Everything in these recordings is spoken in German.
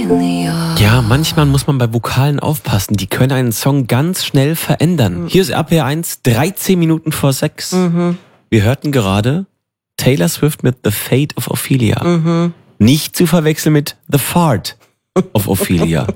Ja, manchmal muss man bei Vokalen aufpassen. Die können einen Song ganz schnell verändern. Hier ist RPR1, 13 Minuten vor 6. Wir hörten gerade Taylor Swift mit The Fate of Ophelia. Nicht zu verwechseln mit The Fart of Ophelia.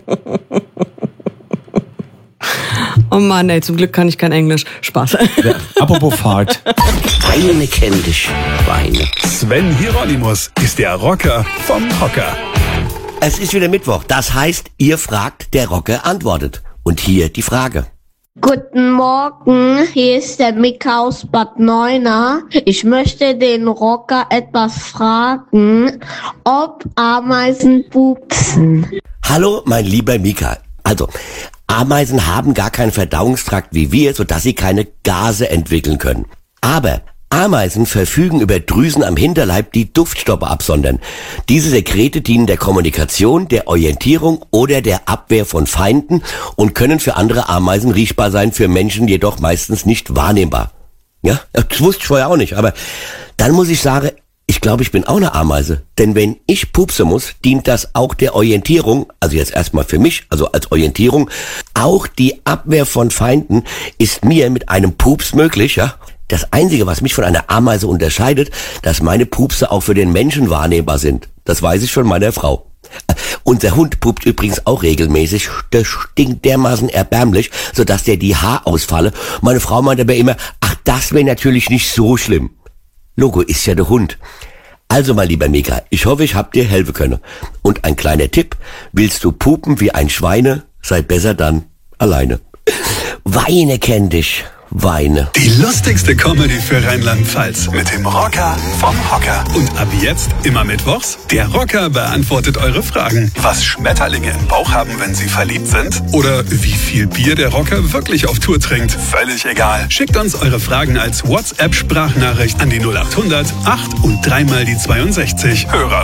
Oh Mann, ey, zum Glück kann ich kein Englisch. Spaß. Ja, apropos Fart. Weine kenn dich, Weine. Sven Hieronymus ist der Rocker vom Hocker. Es ist wieder Mittwoch, das heißt, ihr fragt, der Rocker antwortet. Und hier die Frage. Guten Morgen, hier ist der Mika aus Bad Neuenahr. Ich möchte den Rocker etwas fragen, ob Ameisen pupsen. Hallo, mein lieber Mika. Also, Ameisen haben gar keinen Verdauungstrakt wie wir, sodass sie keine Gase entwickeln können. Aber Ameisen verfügen über Drüsen am Hinterleib, die Duftstoffe absondern. Diese Sekrete dienen der Kommunikation, der Orientierung oder der Abwehr von Feinden und können für andere Ameisen riechbar sein, für Menschen jedoch meistens nicht wahrnehmbar. Ja, das wusste ich vorher auch nicht, aber dann muss ich sagen, ich glaube, ich bin auch eine Ameise. Denn wenn ich pupsen muss, dient das auch der Orientierung, also jetzt erstmal für mich, also als Orientierung. Auch die Abwehr von Feinden ist mir mit einem Pups möglich, ja. Das Einzige, was mich von einer Ameise unterscheidet, dass meine Pupse auch für den Menschen wahrnehmbar sind. Das weiß ich von meiner Frau. Unser Hund pupt übrigens auch regelmäßig. Der stinkt dermaßen erbärmlich, sodass der die Haar ausfalle. Meine Frau meint aber immer, ach, das wäre natürlich nicht so schlimm. Logo ist ja der Hund. Also, mein lieber Mika, ich hoffe, ich hab dir helfen können. Und ein kleiner Tipp, willst du pupen wie ein Schweine, sei besser dann alleine. Weine kenn dich, Weine. Die lustigste Comedy für Rheinland-Pfalz mit dem Rocker vom Hocker. Und ab jetzt, immer mittwochs, der Rocker beantwortet eure Fragen. Was Schmetterlinge im Bauch haben, wenn sie verliebt sind? Oder wie viel Bier der Rocker wirklich auf Tour trinkt? Völlig egal. Schickt uns eure Fragen als WhatsApp-Sprachnachricht an die 0800 8 und 3 mal die 62. Hörer